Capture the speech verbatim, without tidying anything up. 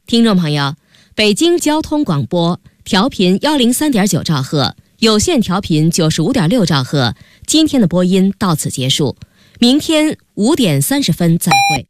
听众朋友，北京交通广播调频幺零三点九兆赫，有线调频九十五点六兆赫。今天的播音到此结束，明天五点三十分再会。